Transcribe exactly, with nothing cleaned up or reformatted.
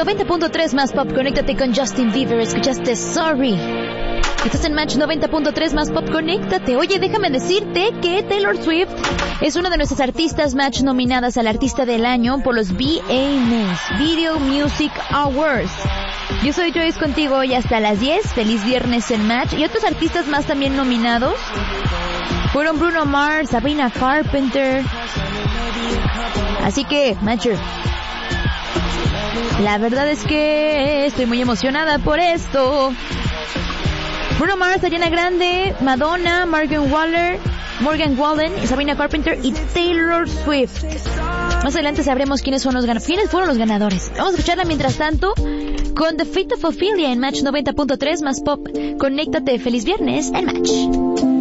noventa punto tres más pop, conéctate con Justin Bieber, escuchaste Sorry. Estás en Match noventa punto tres más pop, conéctate. Oye, déjame decirte que Taylor Swift es una de nuestras artistas Match nominadas al Artista del Año por los V A M As, Video Music Awards. Yo soy Joyce contigo hoy hasta las diez. Feliz viernes en Match. Y otros artistas más también nominados fueron Bruno Mars, Sabrina Carpenter. Así que, Matcher, la verdad es que estoy muy emocionada por esto. Bruno Mars, Ariana Grande, Madonna, Morgan Wallen, Morgan Wallen, Sabrina Carpenter y Taylor Swift. Más adelante sabremos quiénes son los gan- quiénes fueron los ganadores. Vamos a escucharla mientras tanto con The Fate of Ophelia en Match noventa punto tres más pop. Conéctate, feliz viernes en Match.